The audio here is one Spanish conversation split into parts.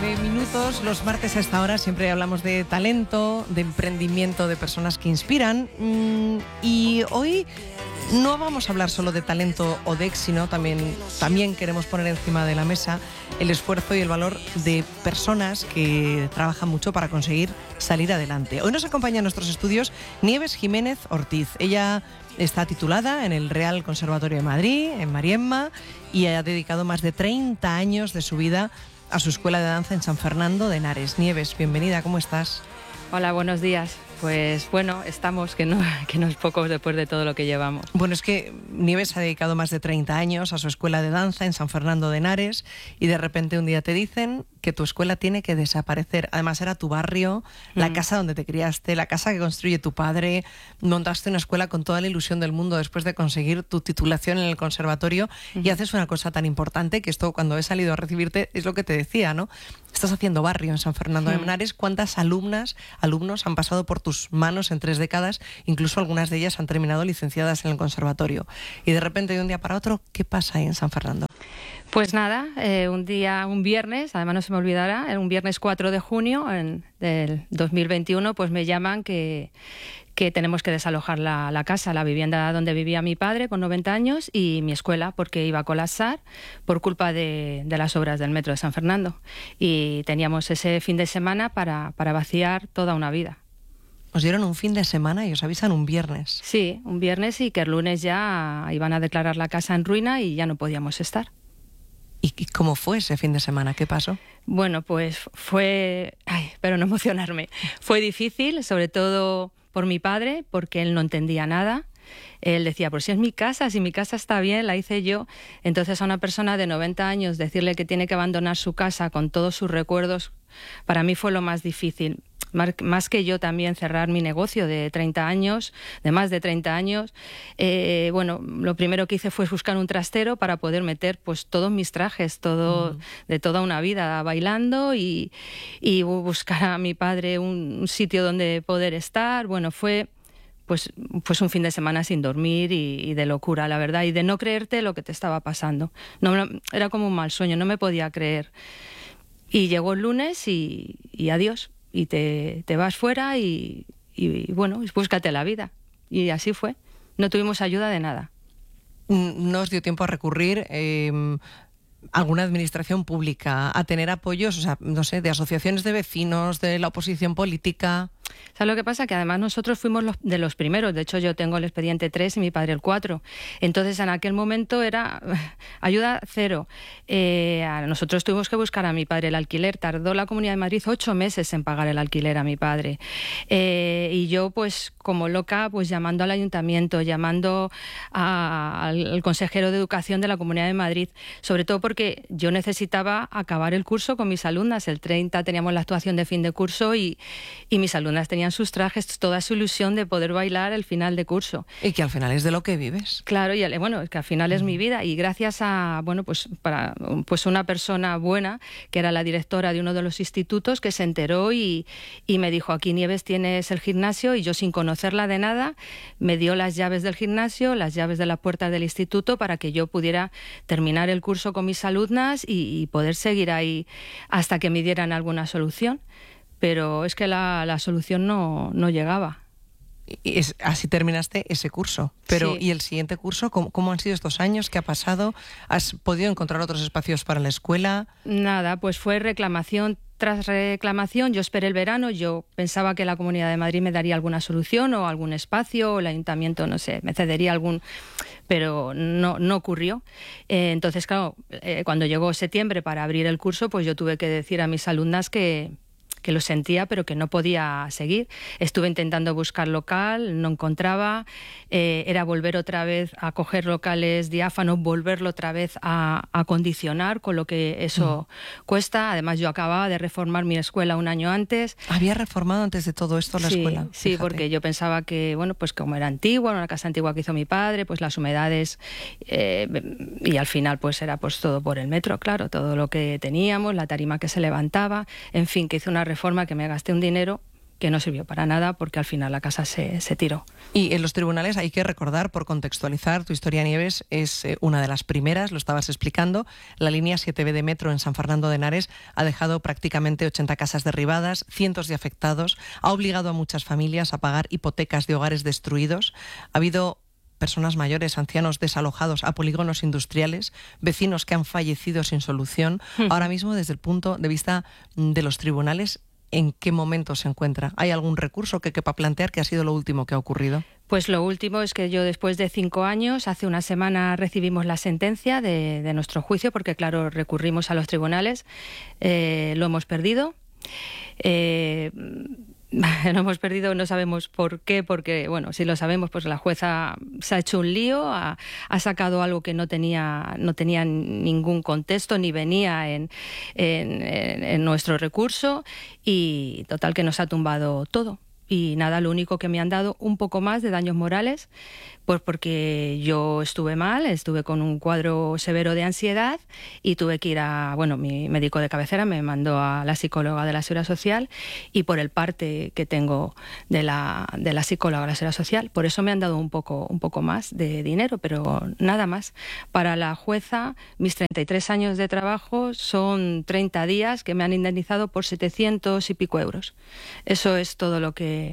9 minutos. Los martes a esta hora siempre hablamos de talento, de emprendimiento, de personas que inspiran. Y hoy no vamos a hablar solo de talento o de éxito, también queremos poner encima de la mesa el esfuerzo y el valor de personas que trabajan mucho para conseguir salir adelante. Hoy nos acompaña en nuestros estudios Nieves Jiménez Ortiz. Ella está titulada en el Real Conservatorio de Madrid, en Mariemma, y ha dedicado más de 30 años de su vida a su escuela de danza en San Fernando de Henares. Nieves, bienvenida, ¿cómo estás? Hola, buenos días. Pues bueno, estamos, que no es poco después de todo lo que llevamos. Bueno, es que Nieves ha dedicado más de 30 años a su escuela de danza en San Fernando de Henares y de repente un día te dicen que tu escuela tiene que desaparecer. Además era tu barrio, la casa donde te criaste, la casa que construye tu padre. Montaste una escuela con toda la ilusión del mundo después de conseguir tu titulación en el conservatorio y haces una cosa tan importante que esto, cuando he salido a recibirte, es lo que te decía, ¿no? Estás haciendo barrio en San Fernando de Henares. ¿Cuántas alumnos han pasado por tus manos en 3 décadas? Incluso algunas de ellas han terminado licenciadas en el conservatorio. Y de repente, de un día para otro, ¿qué pasa ahí en San Fernando? Pues nada, un viernes, además no se me olvidará, un viernes 4 de junio del 2021, pues me llaman que tenemos que desalojar la casa, la vivienda donde vivía mi padre con 90 años y mi escuela, porque iba a colapsar por culpa de las obras del metro de San Fernando. Y teníamos ese fin de semana para vaciar toda una vida. Os dieron un fin de semana y os avisan un viernes. Sí, un viernes, y que el lunes ya iban a declarar la casa en ruina y ya no podíamos estar. ¿Y cómo fue ese fin de semana? ¿Qué pasó? Bueno, pues fue... pero no emocionarme. Fue difícil, sobre todo por mi padre, porque él no entendía nada. Él decía, pues si es mi casa, si mi casa está bien, la hice yo. Entonces a una persona de 90 años decirle que tiene que abandonar su casa con todos sus recuerdos, para mí fue lo más difícil. Más que yo también cerrar mi negocio de más de 30 años. Bueno, lo primero que hice fue buscar un trastero para poder meter pues todos mis trajes, de toda una vida bailando y buscar a mi padre un sitio donde poder estar. Bueno, fue pues un fin de semana sin dormir y de locura, la verdad, y de no creerte lo que te estaba pasando. Era como un mal sueño, no me podía creer. Y llegó el lunes y adiós. Y te vas fuera y bueno, búscate la vida. Y así fue. No tuvimos ayuda de nada. ¿No os dio tiempo a recurrir a alguna administración pública, a tener apoyos, o sea, no sé, de asociaciones de vecinos, de la oposición política? ¿Sabes lo que pasa? Que además nosotros fuimos de los primeros. De hecho, yo tengo el expediente 3 y mi padre el 4. Entonces, en aquel momento era ayuda cero. Nosotros tuvimos que buscar a mi padre el alquiler. Tardó la Comunidad de Madrid 8 meses en pagar el alquiler a mi padre. Y yo, pues, como loca, pues llamando al ayuntamiento, llamando al consejero de Educación de la Comunidad de Madrid, sobre todo porque yo necesitaba acabar el curso con mis alumnas. El 30 teníamos la actuación de fin de curso y mis alumnas tenían sus trajes, toda su ilusión de poder bailar el final de curso. Y que al final es de lo que vives. Claro, y bueno, es que al final es mi vida, y gracias a, bueno, pues una persona buena, que era la directora de uno de los institutos, que se enteró y me dijo, aquí Nieves tienes el gimnasio, y yo sin conocerla de nada, me dio las llaves del gimnasio, las llaves de la puerta del instituto, para que yo pudiera terminar el curso con mis alumnas y poder seguir ahí hasta que me dieran alguna solución. Pero es que la solución no llegaba. Y así terminaste ese curso. Pero, sí. ¿Y el siguiente curso? ¿Cómo han sido estos años? ¿Qué ha pasado? ¿Has podido encontrar otros espacios para la escuela? Nada, pues fue reclamación tras reclamación. Yo esperé el verano, yo pensaba que la Comunidad de Madrid me daría alguna solución o algún espacio, o el ayuntamiento, no sé, me cedería algún... Pero no ocurrió. Entonces, claro, cuando llegó septiembre para abrir el curso, pues yo tuve que decir a mis alumnas que lo sentía, pero que no podía seguir. Estuve intentando buscar local, no encontraba. Era volver otra vez a coger locales diáfanos, volverlo otra vez a acondicionar, con lo que eso cuesta. Además, yo acababa de reformar mi escuela un año antes. ¿Había reformado antes de todo esto la escuela? Sí, fíjate. Porque yo pensaba que, bueno, pues como era antigua, una casa antigua que hizo mi padre, pues las humedades, y al final pues era pues todo por el metro, claro, todo lo que teníamos, la tarima que se levantaba, en fin, que hice una reforma que me gasté un dinero que no sirvió para nada porque al final la casa se tiró. Y en los tribunales hay que recordar, por contextualizar, tu historia, Nieves, es una de las primeras, lo estabas explicando. La línea 7B de metro en San Fernando de Henares ha dejado prácticamente 80 casas derribadas, cientos de afectados, ha obligado a muchas familias a pagar hipotecas de hogares destruidos. Ha habido personas mayores, ancianos desalojados a polígonos industriales, vecinos que han fallecido sin solución. Ahora mismo, desde el punto de vista de los tribunales, ¿en qué momento se encuentra? ¿Hay algún recurso que quepa plantear? ¿Qué ha sido lo último que ha ocurrido? Pues lo último es que yo, después de 5 años, hace una semana recibimos la sentencia de nuestro juicio, porque claro, recurrimos a los tribunales, lo hemos perdido. Lo hemos perdido, no sabemos por qué, porque, bueno, si lo sabemos, pues la jueza se ha hecho un lío, ha sacado algo que no tenía ningún contexto, ni venía en nuestro recurso, y total que nos ha tumbado todo. Y nada, lo único que me han dado un poco más de daños morales, pues porque yo estuve mal, estuve con un cuadro severo de ansiedad y tuve que ir mi médico de cabecera me mandó a la psicóloga de la Seguridad Social, y por el parte que tengo de la psicóloga de la Seguridad Social, por eso me han dado un poco más de dinero, pero nada más. Para la jueza, mis 33 años de trabajo son 30 días que me han indemnizado por 700 y pico euros. Eso es todo lo que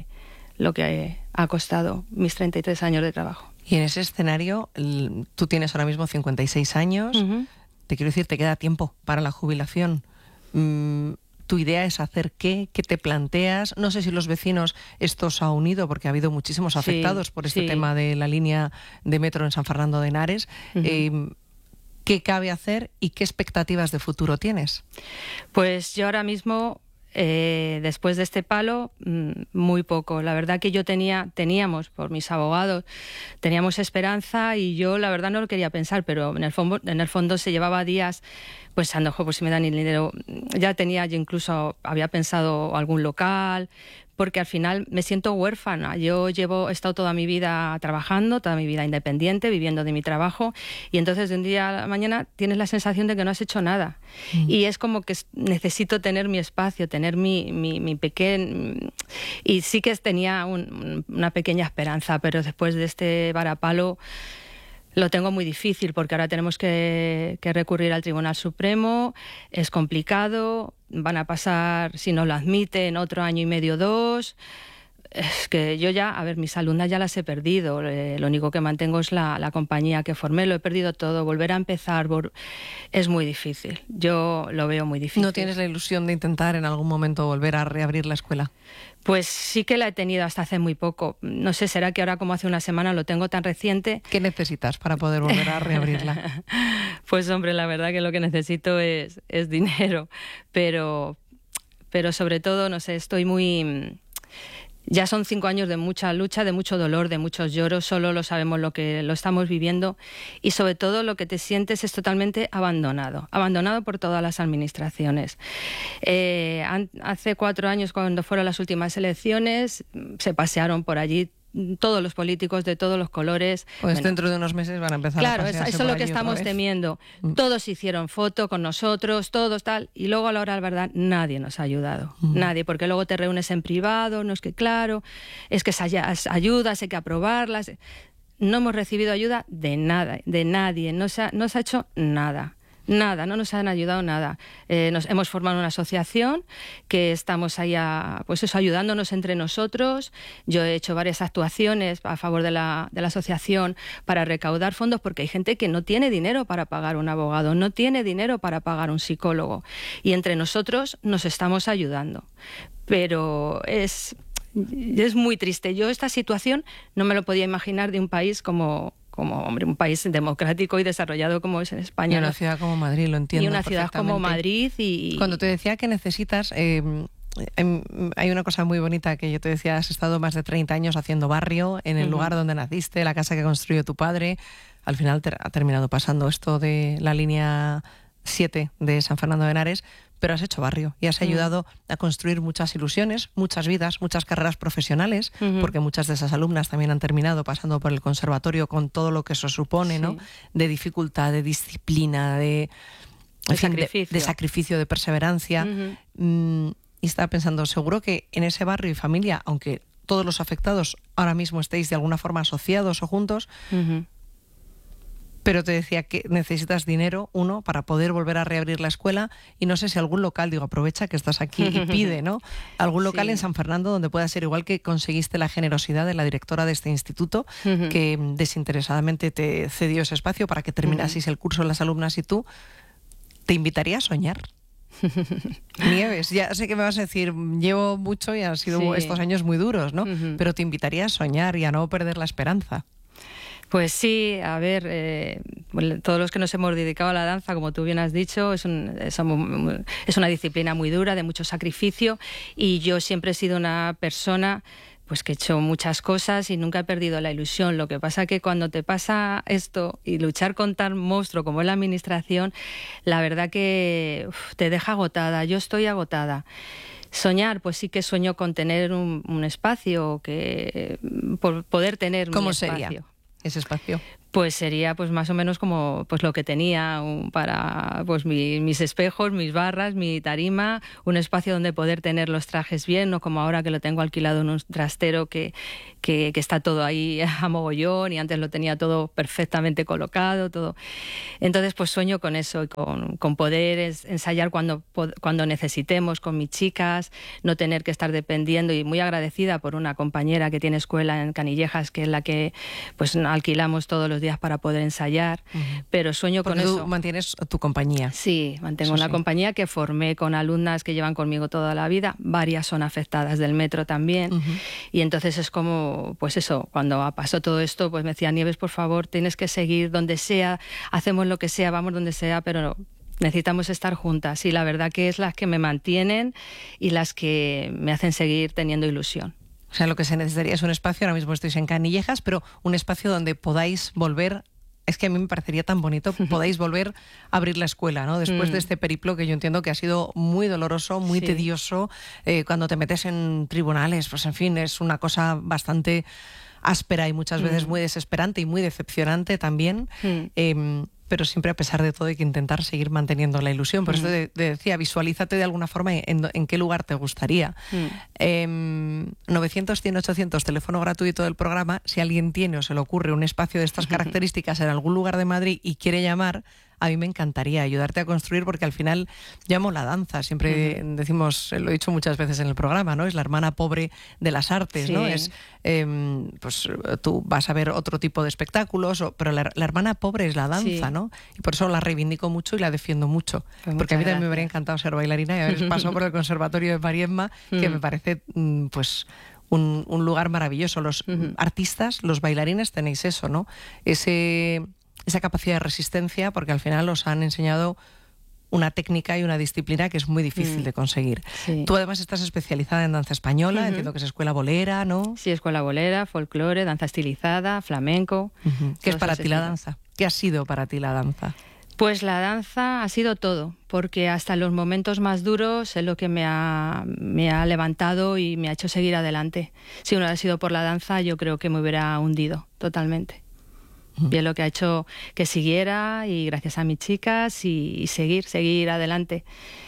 ha costado mis 33 años de trabajo. Y en ese escenario, tú tienes ahora mismo 56 años, te quiero decir, te queda tiempo para la jubilación. ¿Tu idea es hacer qué? ¿Qué te planteas? No sé si los vecinos esto os ha unido, porque ha habido muchísimos afectados por este tema de la línea de metro en San Fernando de Henares. ¿Qué cabe hacer y qué expectativas de futuro tienes? Pues yo ahora mismo, después de este palo, muy poco. La verdad que teníamos, por mis abogados, teníamos esperanza, y yo la verdad no lo quería pensar, pero en el fondo se llevaba días pensando, pues si me dan el dinero, yo incluso había pensado algún local, porque al final me siento huérfana. Yo he estado toda mi vida trabajando, toda mi vida independiente, viviendo de mi trabajo, y entonces de un día a la mañana tienes la sensación de que no has hecho nada. Y es como que necesito tener mi espacio, tener mi pequeño... Y sí que tenía una pequeña esperanza, pero después de este varapalo lo tengo muy difícil, porque ahora tenemos que recurrir al Tribunal Supremo, es complicado, van a pasar, si no lo admiten, otro año y medio, 2... Es que yo mis alumnas ya las he perdido, lo único que mantengo es la compañía que formé, lo he perdido todo, volver a empezar es muy difícil, yo lo veo muy difícil. ¿No tienes la ilusión de intentar en algún momento volver a reabrir la escuela? Pues sí que la he tenido hasta hace muy poco, no sé, será que ahora como hace una semana lo tengo tan reciente. ¿Qué necesitas para poder volver a reabrirla? Pues hombre, la verdad que lo que necesito es dinero, pero sobre todo, no sé, estoy muy... Ya son 5 años de mucha lucha, de mucho dolor, de muchos lloros, solo lo sabemos lo que lo estamos viviendo, y sobre todo lo que te sientes es totalmente abandonado por todas las administraciones. Hace 4 años, cuando fueron las últimas elecciones, se pasearon por allí todos los políticos de todos los colores. Pues dentro de unos meses van a empezar a pasearse. Claro, eso es lo que estamos temiendo. Todos hicieron foto con nosotros, todos tal, y luego a la hora de la verdad nadie nos ha ayudado. Nadie, porque luego te reúnes en privado, no es que claro, es que esas ayudas hay que aprobarlas. No hemos recibido ayuda de nada, de nadie, no se ha hecho nada. Nada, no nos han ayudado nada. Hemos formado una asociación que estamos ahí ayudándonos entre nosotros. Yo he hecho varias actuaciones a favor de la asociación para recaudar fondos, porque hay gente que no tiene dinero para pagar un abogado, no tiene dinero para pagar un psicólogo, y entre nosotros nos estamos ayudando. Pero es muy triste. Yo esta situación no me lo podía imaginar de un país como un país democrático y desarrollado como es en España. Y una ciudad como Madrid, lo entiendo. Y una ciudad como Madrid. Y cuando te decía que necesitas, hay una cosa muy bonita que yo te decía, has estado más de 30 años haciendo barrio en el lugar donde naciste, la casa que construyó tu padre. Al final ha terminado pasando esto de la línea 7 de San Fernando de Henares, pero has hecho barrio y has ayudado a construir muchas ilusiones, muchas vidas, muchas carreras profesionales, porque muchas de esas alumnas también han terminado pasando por el conservatorio con todo lo que eso supone, ¿no? De dificultad, de disciplina, de sacrificio, de perseverancia. y estaba pensando, seguro que en ese barrio y familia, aunque todos los afectados ahora mismo estéis de alguna forma asociados o juntos, pero te decía que necesitas dinero, uno, para poder volver a reabrir la escuela, y no sé si algún local, digo, aprovecha que estás aquí y pide, ¿no? Algún local en San Fernando donde pueda ser igual, que conseguiste la generosidad de la directora de este instituto, que desinteresadamente te cedió ese espacio para que terminaseis el curso las alumnas y tú. ¿Te invitaría a soñar? Nieves, ya sé que me vas a decir, llevo mucho y han sido estos años muy duros, ¿no? Pero te invitaría a soñar y a no perder la esperanza. Pues sí, a ver, todos los que nos hemos dedicado a la danza, como tú bien has dicho, es una disciplina muy dura, de mucho sacrificio, y yo siempre he sido una persona pues que he hecho muchas cosas y nunca he perdido la ilusión. Lo que pasa que cuando te pasa esto y luchar con tal monstruo como es la administración, la verdad que te deja agotada. Yo estoy agotada. Soñar, pues sí que sueño con tener un espacio, por poder tener ¿Cómo mi espacio. sería ese espacio? Pues sería pues más o menos como pues lo que tenía para pues mis espejos, mis barras, mi tarima, un espacio donde poder tener los trajes bien, no como ahora que lo tengo alquilado en un trastero que está todo ahí a mogollón, y antes lo tenía todo perfectamente colocado, todo. Entonces pues sueño con eso, y con poder ensayar cuando necesitemos con mis chicas, no tener que estar dependiendo, y muy agradecida por una compañera que tiene escuela en Canillejas, que es la que pues alquilamos todos los días para poder ensayar, pero sueño con eso. ¿Tú mantienes tu compañía? Sí, mantengo una compañía que formé con alumnas que llevan conmigo toda la vida, varias son afectadas del metro también, y entonces es como, pues eso, cuando pasó todo esto, pues me decía, Nieves, por favor, tienes que seguir donde sea, hacemos lo que sea, vamos donde sea, pero necesitamos estar juntas, y la verdad que es las que me mantienen y las que me hacen seguir teniendo ilusión. O sea, lo que se necesitaría es un espacio, ahora mismo estáis en Canillejas, pero un espacio donde podáis volver, es que a mí me parecería tan bonito, podáis volver a abrir la escuela, ¿no? Después de este periplo que yo entiendo que ha sido muy doloroso, muy tedioso, cuando te metes en tribunales, pues en fin, es una cosa bastante áspera y muchas veces muy desesperante y muy decepcionante también. Pero siempre, a pesar de todo, hay que intentar seguir manteniendo la ilusión. Por eso te decía, visualízate de alguna forma en qué lugar te gustaría. 900-100-800, teléfono gratuito del programa. Si alguien tiene o se le ocurre un espacio de estas características en algún lugar de Madrid y quiere llamar, a mí me encantaría ayudarte a construir, porque al final llamo la danza, siempre decimos, lo he dicho muchas veces en el programa, ¿no? Es la hermana pobre de las artes, ¿no? Es, pues tú vas a ver otro tipo de espectáculos, pero la hermana pobre es la danza, ¿no? Y por eso la reivindico mucho y la defiendo mucho, pues porque a mí también me habría encantado ser bailarina, y a veces paso por el Conservatorio de Mariemma, que me parece, pues, un lugar maravilloso. Los artistas, los bailarines tenéis eso, ¿no? Esa capacidad de resistencia, porque al final os han enseñado una técnica y una disciplina que es muy difícil de conseguir. Tú además estás especializada en danza española, entiendo que es escuela bolera, ¿no? Sí, escuela bolera, folclore, danza estilizada, flamenco. ¿Qué es para ti la danza? ¿Qué ha sido para ti la danza? Pues la danza ha sido todo, porque hasta los momentos más duros es lo que me ha levantado y me ha hecho seguir adelante. Si no hubiera sido por la danza, yo creo que me hubiera hundido totalmente. Y es lo que ha hecho que siguiera, y gracias a mis chicas, y seguir adelante.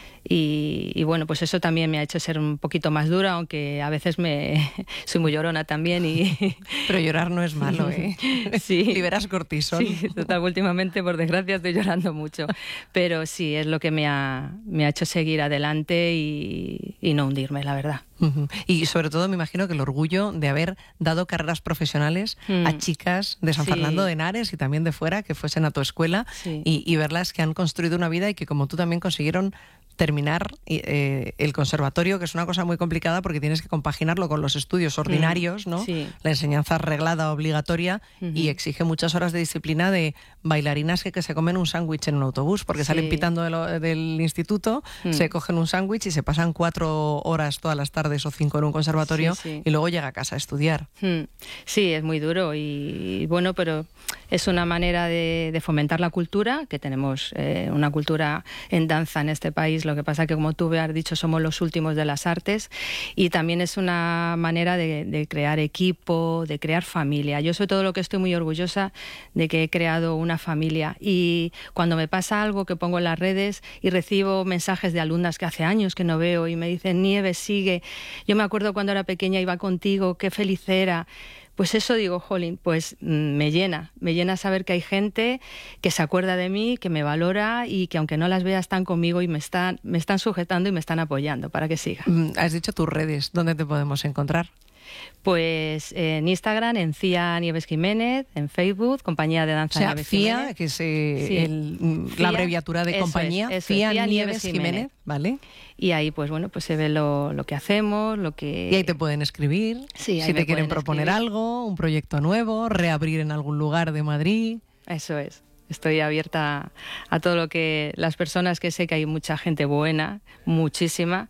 Y bueno, pues eso también me ha hecho ser un poquito más dura, aunque a veces soy muy llorona también. Pero llorar no es malo, ¿eh? Sí. Liberas cortisol. Sí, total, últimamente, por desgracia, estoy llorando mucho. Pero sí, es lo que me ha hecho seguir adelante y no hundirme, la verdad. Y sobre todo me imagino que el orgullo de haber dado carreras profesionales a chicas de San Fernando de Henares y también de fuera, que fuesen a tu escuela, y verlas que han construido una vida y que, como tú, también consiguieron terminar el conservatorio, que es una cosa muy complicada porque tienes que compaginarlo con los estudios ordinarios, ¿no? La enseñanza reglada, obligatoria, y exige muchas horas de disciplina de bailarinas que se comen un sándwich en un autobús, porque salen pitando del instituto, se cogen un sándwich y se pasan 4 horas todas las tardes o 5 en un conservatorio, y luego llega a casa a estudiar. Sí, es muy duro, y bueno, pero es una manera de fomentar la cultura, que tenemos una cultura en danza en este país país. Lo que pasa que, como tú has dicho, somos los últimos de las artes, y también es una manera de crear equipo, de crear familia. Yo sobre todo lo que estoy muy orgullosa de que he creado una familia, y cuando me pasa algo que pongo en las redes y recibo mensajes de alumnas que hace años que no veo y me dicen: Nieves, sigue, yo me acuerdo cuando era pequeña iba contigo, qué feliz era. Pues eso digo, jolín, pues me llena saber que hay gente que se acuerda de mí, que me valora y que aunque no las vea están conmigo y me están sujetando y me están apoyando para que siga. Has dicho tus redes, ¿dónde te podemos encontrar? Pues en Instagram, en Cía Nieves Jiménez, en Facebook, Compañía de Danza Nieves Jiménez. Cía, que es la abreviatura de compañía, Cía Nieves Jiménez, ¿vale? Y ahí, pues bueno, pues se ve lo que hacemos, lo que... Y ahí te pueden escribir, sí, si te quieren proponer algo, un proyecto nuevo, reabrir en algún lugar de Madrid. Eso es. Estoy abierta a todo lo que las personas, que sé que hay mucha gente buena, muchísima,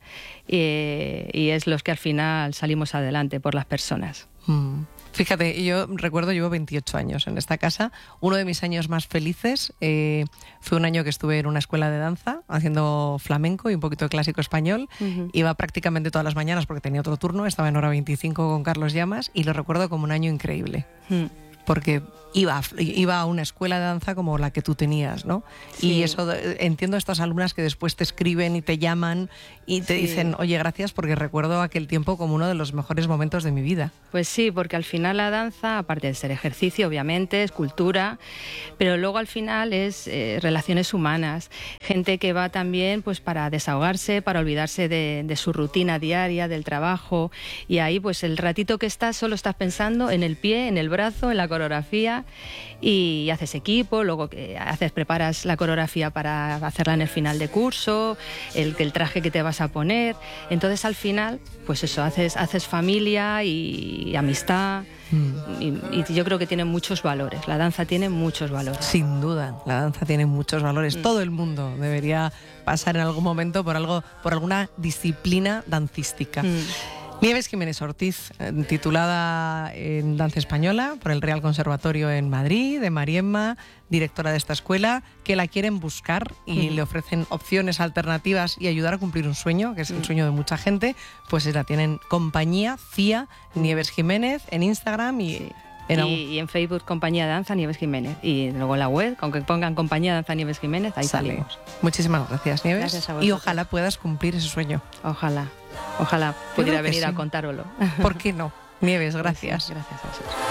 y es los que al final salimos adelante por las personas. Fíjate, yo recuerdo, llevo 28 años en esta casa. Uno de mis años más felices fue un año que estuve en una escuela de danza haciendo flamenco y un poquito de clásico español. Iba prácticamente todas las mañanas porque tenía otro turno, estaba en hora 25 con Carlos Llamas, y lo recuerdo como un año increíble. Porque iba a una escuela de danza como la que tú tenías, ¿no? Sí. Y eso, entiendo a estas alumnas que después te escriben y te llaman y te dicen: oye, gracias, porque recuerdo aquel tiempo como uno de los mejores momentos de mi vida. Pues sí, porque al final la danza, aparte de ser ejercicio, obviamente, es cultura, pero luego al final es relaciones humanas, gente que va también pues para desahogarse, para olvidarse de su rutina diaria, del trabajo, y ahí pues el ratito que estás solo estás pensando en el pie, en el brazo, en la coreografía, y haces equipo, luego preparas la coreografía para hacerla en el final de curso, el traje que te vas a poner. Entonces al final, pues eso, haces familia y amistad. Y yo creo que tiene muchos valores. La danza tiene muchos valores. Sin duda, la danza tiene muchos valores. Todo el mundo debería pasar en algún momento por alguna disciplina dancística. Nieves Jiménez Ortiz, titulada en danza española por el Real Conservatorio en Madrid, de Mariemma, directora de esta escuela, que la quieren buscar y le ofrecen opciones alternativas y ayudar a cumplir un sueño, que es el sueño de mucha gente. Pues la tienen Compañía Cía Nieves Jiménez en Instagram y en Facebook, Compañía de Danza Nieves Jiménez, y luego en la web, aunque pongan Compañía de Danza Nieves Jiménez, ahí salimos. Muchísimas gracias, Nieves. Gracias a vosotros. Y ojalá puedas cumplir ese sueño. Ojalá pudiera venir a contároslo. ¿Por qué no? Nieves, gracias. Gracias a vosotros.